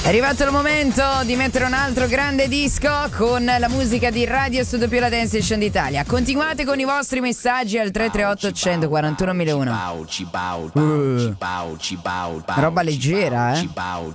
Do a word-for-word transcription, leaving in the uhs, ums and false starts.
È arrivato il momento di mettere un altro grande disco con la musica di Radio Studio Più La Dance Station d'Italia. Continuate con i vostri messaggi al tre tre otto uno quattro uno mille uno. Uh, roba leggera, eh?